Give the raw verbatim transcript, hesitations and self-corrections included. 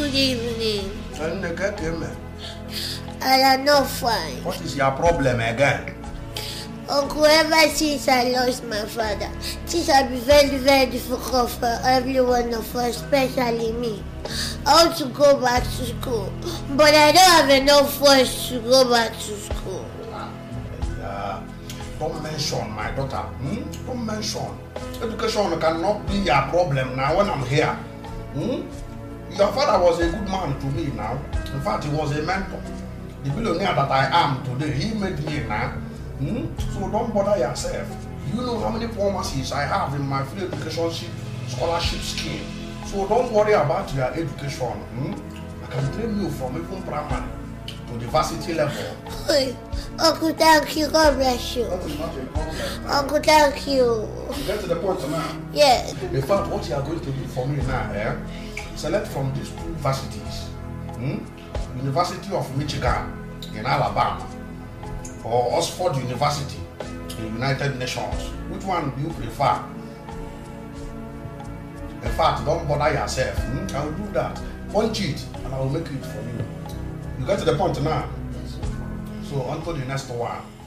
Good evening. I am not fine. What is your problem again? Uncle, ever since I lost my father, things have been very, very difficult for every one of us, especially me. I want to go back to school, but I don't have enough funds to go back to school. Uh, don't mention my daughter. Hmm? Don't mention. Education cannot be your problem now when I'm here. Hmm? Your father was a good man to me now. In fact, he was a mentor. The billionaire that I am today, he made me now. Hmm? So don't bother yourself. You know how many pharmacies I have in my free education scholarship scheme. So don't worry about your education. Hmm? I can train you from even primary to the varsity level. Hey, Uncle, thank you. God bless you. That is not a problem. Uncle, thank you. You get to the point now? Yes. In fact, what you are going to do for me now, eh? Select from these two varsities. Hmm? University of Michigan in Alabama or Oxford University in the United Nations. Which one do you prefer? In fact, don't bother yourself. Hmm? I will do that. Punch it and I will make it for you. You get to the point now? So on to the next one.